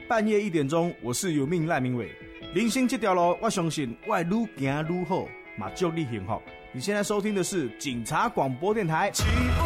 半夜1点钟，我是有命赖明伟。人生这条路，我相信我会愈行愈好，嘛祝你幸福。你现在收听的是警察广播电台。